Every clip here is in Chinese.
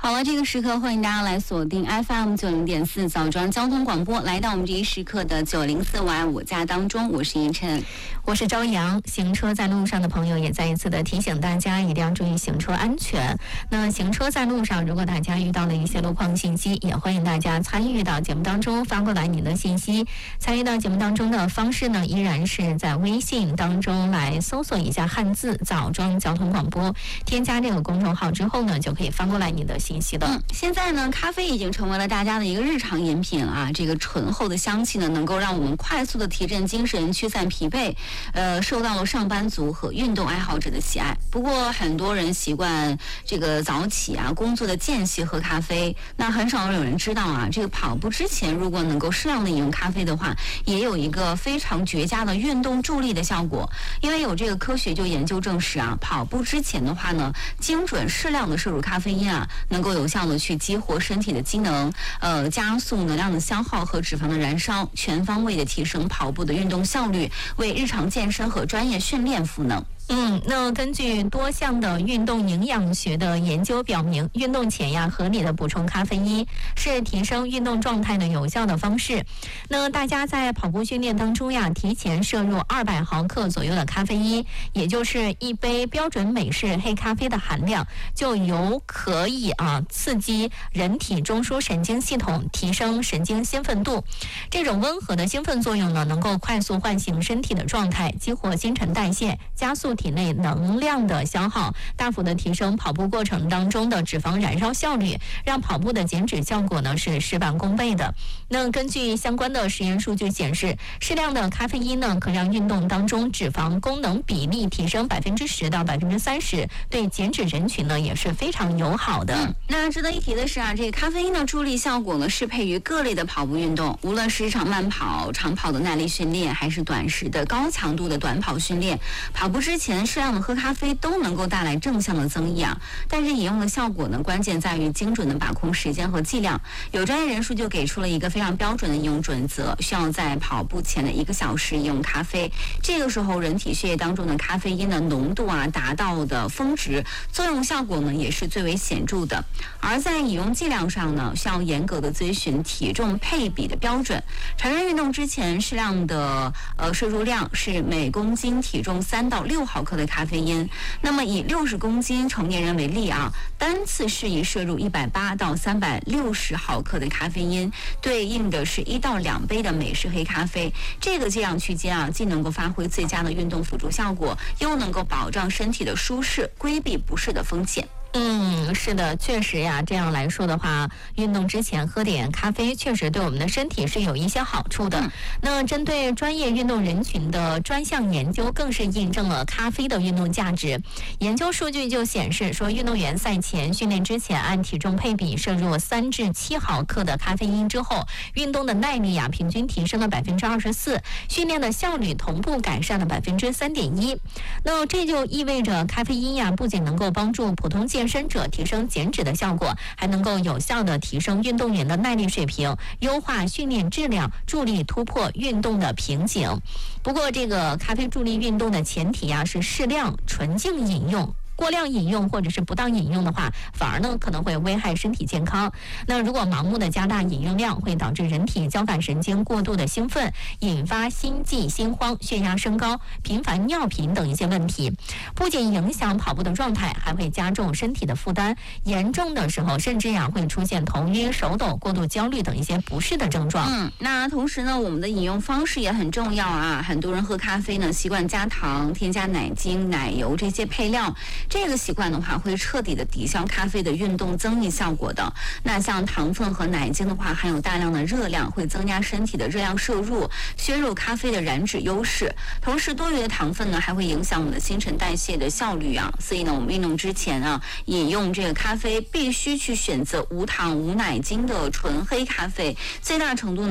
好了，这个时刻欢迎大家来锁定 FM90.4枣庄交通广播，来到我们这一时刻的904我爱我家当中，我是依晨， 我是朝阳。行车在路上的朋友也再一次的提醒大家，一定要注意行车安全。那行车在路上，如果大家遇到了一些路况信息，也欢迎大家参与到节目当中，发过来你的信息。参与到节目当中的方式呢，依然是在微信当中来搜索一下汉字枣庄交通广播，添加这个公众号之后呢，就可以发过来你的信息了。 现在呢，咖啡已经成为了大家的一个日常饮品啊。这个醇厚的香气呢，能够让我们快速的提振精神，驱散疲惫，受到了上班族和运动爱好者的喜爱。不过，很多人习惯这个早起啊，工作的间隙喝咖啡，那很少有人知道啊，这个跑步之前如果能够适量的饮用咖啡的话，也有一个非常绝佳的运动助力的效果。因为有这个科学就研究证实啊，跑步之前的话呢，精准适量的摄入咖啡因啊，能够有效的去激活身体的机能，加速能量的消耗和脂肪的燃烧，全方位的提升跑步的运动效率，为日常健身和专业训练赋能。 那根据多项的运动营养学的研究表明，运动前呀合理的补充咖啡因是提升运动状态的有效的方式。那大家在跑步训练当中呀，提前摄入200毫克左右的咖啡因，也就是一杯标准美式黑咖啡的含量，就可以刺激人体中枢神经系统，提升神经兴奋度。这种温和的兴奋作用呢，能够快速唤醒身体的状态，激活新陈代谢，加速体内能量的消耗，大幅的提升跑步过程当中的脂肪燃烧效率，让跑步的减脂效果呢是事半功倍的。那根据相关的实验数据显示，适量的咖啡因呢，可让运动当中脂肪功能比例提升10%到30%，对减脂人群呢也是非常友好的。 那值得一提的是啊，这个咖啡因的助力效果呢，适配于各类的跑步运动，无论是一场慢跑、长跑的耐力训练，还是短时的高强度的短跑训练，跑步之前适量的喝咖啡都能够带来正向的增益啊。但是饮用的效果呢，关键在于精准的把控时间和剂量。有专业人士就给出了一个非常标准的饮用准则，需要在跑步前的1个小时饮用咖啡。这个时候，人体血液当中的咖啡因的浓度啊达到的峰值，作用效果呢也是最为显著的。而在饮用剂量上呢，需要严格的遵循体重配比的标准。成人运动之前适量的摄入量是每公斤体重3到6毫克的咖啡因。那么以60公斤成年人为例啊，单次适宜摄入180到360毫克的咖啡因，对应的是1到2杯的美式黑咖啡。这个剂量区间啊，既能够发挥最佳的运动辅助效果，又能够保障身体的舒适，规避不适的风险。 是的，确实呀，这样来说的话，运动之前喝点咖啡，确实对我们的身体是有一些好处的。那针对专业运动人群的专项研究，更是印证了咖啡的运动价值。研究数据就显示说，运动员赛前、训练之前按体重配比摄入3至7毫克的咖啡因之后，运动的耐力平均提升了24%，训练的效率同步改善了3.1%。那这就意味着咖啡因不仅能够帮助普通健身者提升减脂的效果，还能够有效的提升运动员的耐力水平，优化训练质量，助力突破运动的瓶颈。不过这个咖啡助力运动的前提是适量纯净饮用。过量饮用或者是不当饮用的话，反而呢可能会危害身体健康。那如果盲目的加大饮用量，会导致人体交感神经过度的兴奋，引发心悸、心慌、血压升高、频繁尿频等一些问题。不仅影响跑步的状态，还会加重身体的负担，严重的时候甚至会出现头晕、手抖、过度焦虑等一些不适的症状。 那同时呢，我们的饮用方式也很重要啊。很多人喝咖啡呢，习惯加糖、添加奶精、奶油这些配料。这个习惯的话，会彻底的抵消咖啡的运动增益效果的。那像糖分和奶精的话，含有大量的热量，会增加身体的热量摄入，削弱咖啡的燃脂优势。同时，多余的糖分呢，还会影响我们的新陈代谢的效率啊。所以呢，我们运动之前饮用这个咖啡必须去选择无糖、无奶精的纯黑咖啡，最大程度呢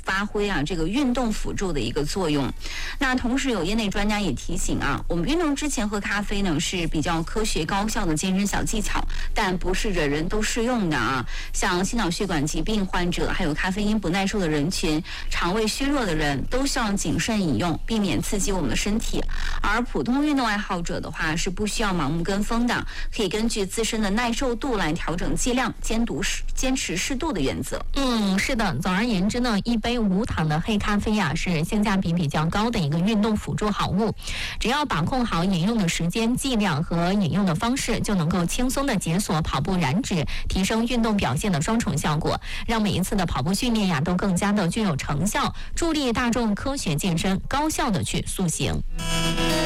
发挥这个运动辅助的一个作用。那同时有业内专家也提醒我们运动之前喝咖啡呢是比较科学高效的健身小技巧，但不是人人都适用的像心脑血管疾病患者，还有咖啡因不耐受的人群，肠胃虚弱的人都需要谨慎饮用，避免刺激我们的身体。而普通运动爱好者的话是不需要盲目跟风的，可以根据自身的耐受度来调整剂量，坚持适度的原则。 是的。总而言之呢，一杯无糖的黑咖啡是性价比比较高的一个运动辅助好物。只要把控好饮用的时间、剂量和饮用的方式，就能够轻松的解锁跑步燃脂，提升运动表现的双重效果，让每一次的跑步训练都更加的具有成效，助力大众科学健身，高效的去塑形。